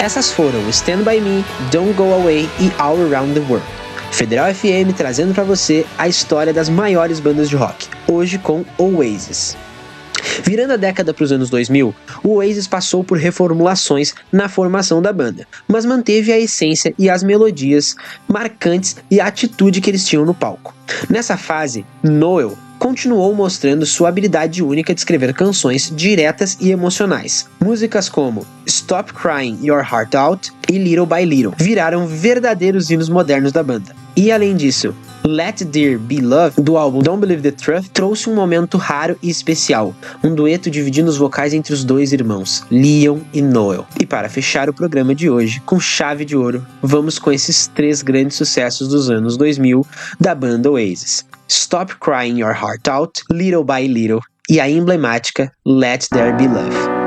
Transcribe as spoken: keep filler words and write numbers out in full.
Essas foram Stand By Me, Don't Go Away e All Around the World. Federal F M trazendo para você a história das maiores bandas de rock, hoje com Oasis. Virando a década para os anos dois mil, o Oasis passou por reformulações na formação da banda, mas manteve a essência e as melodias marcantes e a atitude que eles tinham no palco. Nessa fase, Noel continuou mostrando sua habilidade única de escrever canções diretas e emocionais. Músicas como Stop Crying Your Heart Out e Little by Little viraram verdadeiros hinos modernos da banda. E além disso, Let There Be Love, do álbum Don't Believe the Truth, trouxe um momento raro e especial, um dueto dividindo os vocais entre os dois irmãos, Liam e Noel. E para fechar o programa de hoje, com chave de ouro, vamos com esses três grandes sucessos dos anos dois mil da banda Oasis: Stop Crying Your Heart Out, Little by Little e a emblemática Let There Be Love.